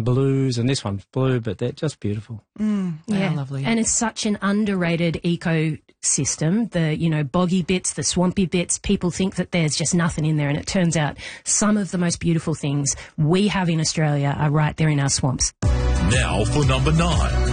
blues, and this one's blue, but they're just beautiful. Yeah, lovely. And it's such an underrated ecosystem. The, boggy bits, the swampy bits, people think that there's just nothing in there, and it turns out some of the most beautiful things we have in Australia are right there in our swamps. Now for number 9.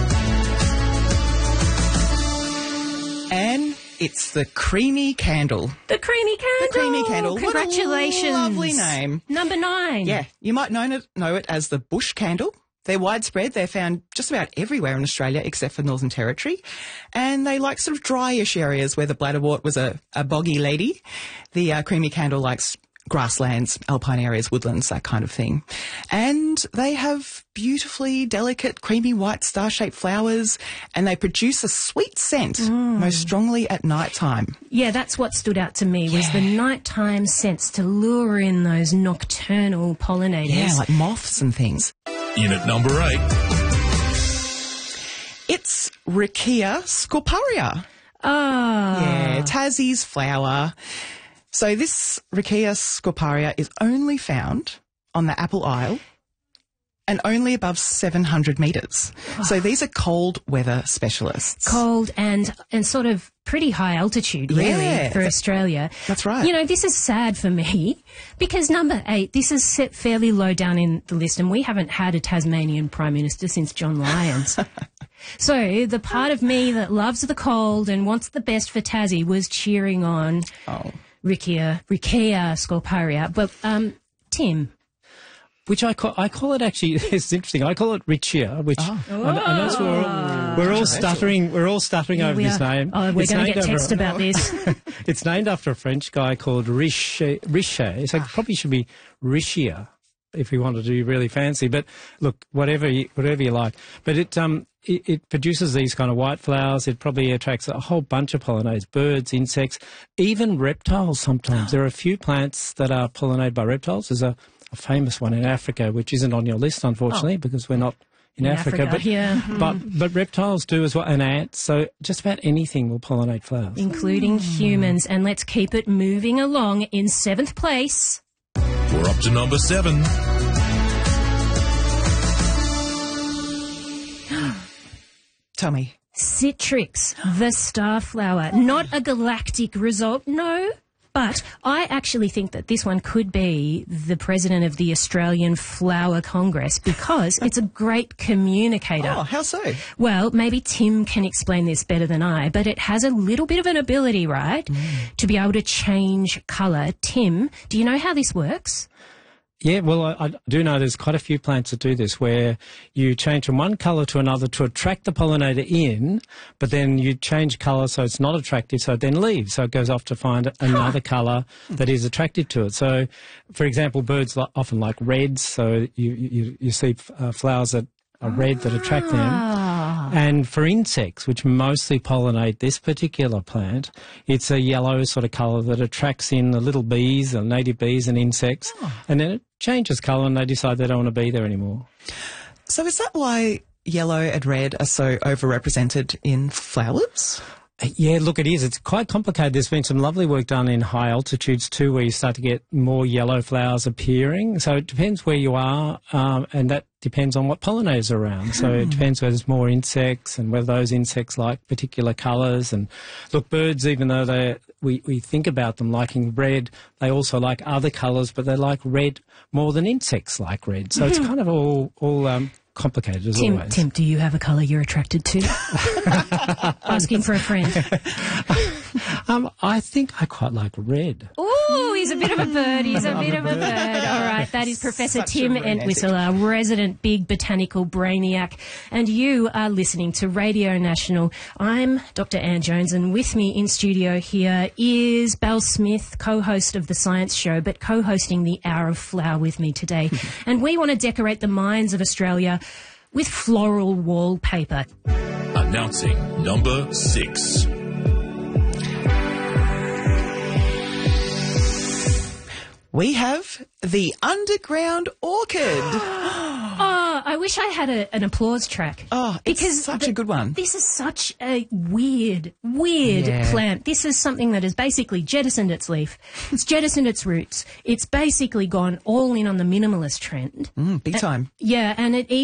And it's the Creamy Candle. The Creamy Candle. The Creamy Candle. Congratulations. What a lovely name. Number 9. Yeah, you might know it as the bush candle. They're widespread. They're found just about everywhere in Australia except for Northern Territory. And they like sort of dryish areas where the bladderwort was a boggy lady. The Creamy Candle likes grasslands, alpine areas, woodlands, that kind of thing. And they have beautifully delicate, creamy white star-shaped flowers, and they produce a sweet scent most strongly at night time. Yeah, that's what stood out to me, was the nighttime scents to lure in those nocturnal pollinators. Yeah, like moths and things. In at number 8. It's Riccia scorparia. Ah. Yeah, Tassie's flower. So this Riccia scorparia is only found on the Apple Isle and only above 700 metres. So these are cold weather specialists. Cold and sort of pretty high altitude, really, for Australia. That's right. This is sad for me because number 8, this is set fairly low down in the list, and we haven't had a Tasmanian Prime Minister since John Lyons. So the part of me that loves the cold and wants the best for Tassie was cheering on Riccia scorparia. But, Tim. Which I call it actually, it's interesting, I call it Riccia, which I know we're all stuttering over this name. Oh, we're going to get text about this. It's named after a French guy called Richer. So it probably should be Riccia if we wanted to be really fancy. But look, whatever you like. But it produces these kind of white flowers. It probably attracts a whole bunch of pollinators, birds, insects, even reptiles sometimes. There are a few plants that are pollinated by reptiles. There's a famous one in Africa, which isn't on your list, unfortunately, because we're not in Africa. But reptiles do as well, and ants. So just about anything will pollinate flowers. Including humans. And let's keep it moving along. In 7th place... We're up to number 7. Tell me. Citrix, the starflower. Not a galactic result, no. But I actually think that this one could be the president of the Australian Flower Congress because it's a great communicator. Oh, how so? Well, maybe Tim can explain this better than I, but it has a little bit of an ability, right, to be able to change colour. Tim, do you know how this works? Yeah, well, I do know there's quite a few plants that do this where you change from one colour to another to attract the pollinator in, but then you change colour so it's not attractive, so it then leaves. So it goes off to find another colour that is attractive to it. So, for example, birds often like reds, so you see flowers that are red that attract them. And for insects, which mostly pollinate this particular plant, it's a yellow sort of colour that attracts in the little bees, the native bees and insects, and then it changes colour and they decide they don't want to be there anymore. So is that why yellow and red are so overrepresented in flowers? Yeah, look, it is. It's quite complicated. There's been some lovely work done in high altitudes too where you start to get more yellow flowers appearing. So it depends where you are, and that depends on what pollinators are around. So it depends whether there's more insects and whether those insects like particular colours. And look, birds, even though we think about them liking red, they also like other colours, but they like red more than insects like red. So it's kind of all complicated as always. Tim, do you have a colour you're attracted to? Asking for a friend. I think I quite like red. Ooh, he's a bit of a bird. He's a bit of a bird. All right, that is Professor Tim Entwistle, our resident big botanical brainiac. And you are listening to Radio National. I'm Dr. Anne Jones, and with me in studio here is Belle Smith, co-host of The Science Show, but co-hosting the Hour of Flower with me today. And we want to decorate the minds of Australia with floral wallpaper. Announcing number 6. We have the underground orchid. Oh, I wish I had an applause track. Oh, it's such a good one. This is such a weird plant. This is something that has basically jettisoned its leaf. It's jettisoned its roots. It's basically gone all in on the minimalist trend. Big time. Yeah, and it